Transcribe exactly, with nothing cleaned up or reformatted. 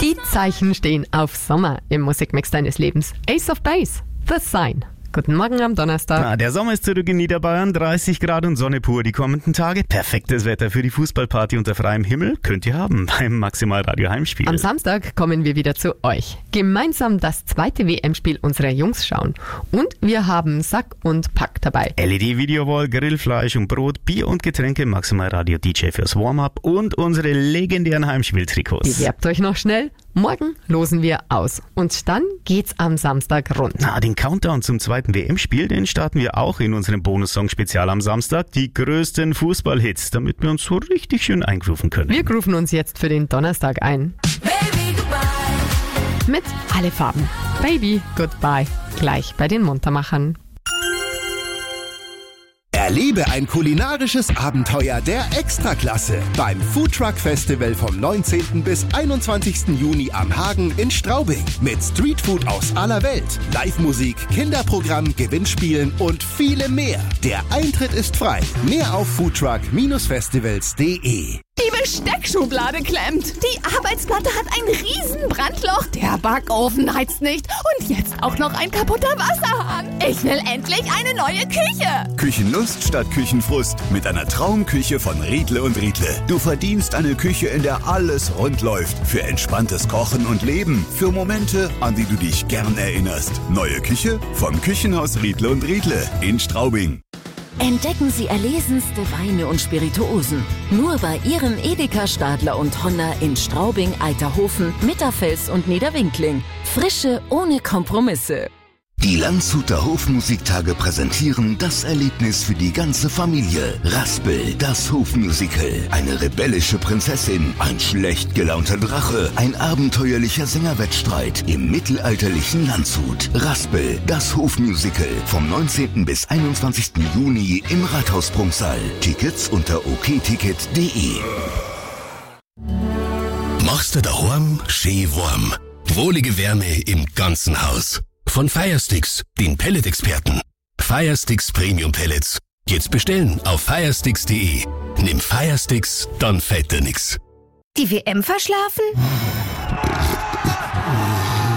Die Zeichen stehen auf Sommer im Musikmix deines Lebens. Ace of Base, The Sign. Guten Morgen am Donnerstag. Ah, der Sommer ist zurück in Niederbayern, dreißig Grad und Sonne pur die kommenden Tage. Perfektes Wetter für die Fußballparty unter freiem Himmel könnt ihr haben beim Maximalradio Heimspiel. Am Samstag kommen wir wieder zu euch. Gemeinsam das zweite W M-Spiel unserer Jungs schauen. Und wir haben Sack und Pack dabei. L E D-Videowall, Grillfleisch und Brot, Bier und Getränke, Maximalradio D J fürs Warm-Up und unsere legendären Heimspieltrikots. Bewerbt euch noch schnell. Morgen losen wir aus. Und dann geht's am Samstag rund. Na, den Countdown zum zweiten W M-Spiel, den starten wir auch in unserem Bonussong-Spezial am Samstag. Die größten Fußballhits, damit wir uns so richtig schön eingrooven können. Wir grooven uns jetzt für den Donnerstag ein. Baby, goodbye. Mit alle Farben. Baby, Goodbye. Gleich bei den Muntermachern. Erlebe ein kulinarisches Abenteuer der Extraklasse beim Foodtruck Festival vom neunzehnten bis einundzwanzigsten Juni am Hagen in Straubing. Mit Streetfood aus aller Welt, Live-Musik, Kinderprogramm, Gewinnspielen und vielem mehr. Der Eintritt ist frei. Mehr auf foodtruck Festivals punkt de. Die Besteckschublade klemmt. Die Arbeitsplatte hat ein Riesenbrandloch. Der Backofen heizt nicht. Und jetzt auch noch ein kaputter Wasserhahn. Ich will endlich eine neue Küche. Küchenlust statt Küchenfrust mit einer Traumküche von Riedle und Riedle. Du verdienst eine Küche, in der alles rund läuft. Für entspanntes Kochen und Leben. Für Momente, an die du dich gern erinnerst. Neue Küche vom Küchenhaus Riedle und Riedle in Straubing. Entdecken Sie erlesenste Weine und Spirituosen. Nur bei Ihrem Edeka, Stadler und Honner in Straubing, Eiterhofen, Mitterfels und Niederwinkling. Frische ohne Kompromisse. Die Landshuter Hofmusiktage präsentieren das Erlebnis für die ganze Familie. Raspel, das Hofmusical. Eine rebellische Prinzessin, ein schlecht gelaunter Drache, ein abenteuerlicher Sängerwettstreit im mittelalterlichen Landshut. Raspel, das Hofmusical. Vom neunzehnten bis einundzwanzigsten Juni im Rathausprunksaal. Tickets unter okticket punkt de. Machst du daheim schön warm. Wohlige Wärme im ganzen Haus. Von Firesticks, den Pellet-Experten. Firesticks Premium Pellets. Jetzt bestellen auf firesticks punkt de. Nimm Firesticks, dann fällt dir nix. Die W M verschlafen?